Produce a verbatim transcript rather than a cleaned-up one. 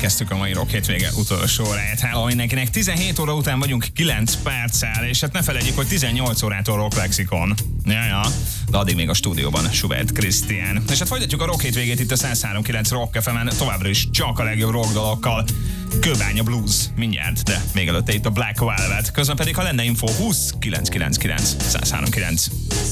elkezdtük a mai Rock hétvége utolsó óráját. Hello mindenkinek, tizenhét óra után vagyunk kilenc perccel, és hát ne felejtjük, hogy tizennyolc órától Rock Lexikon. Ja, ja. De addig még a stúdióban Schubert Krisztián. És hát folytatjuk a Rock hétvégét itt a száz három kilenc Rock ef emen, továbbra is csak a legjobb rock dalokkal. Kőbánya Blues mindjárt, de még előtte itt a Black Velvet. Közben pedig, ha lenne info, húsz kilenc kilenc kilenc száz három kilenc.